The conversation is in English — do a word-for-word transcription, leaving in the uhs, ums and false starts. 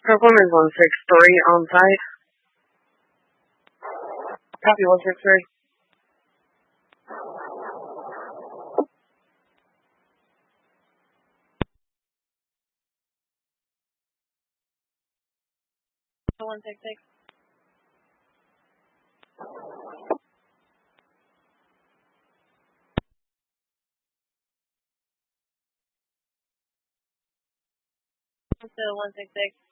Performance one six three on site. Copy one six three. one six six. So one six six.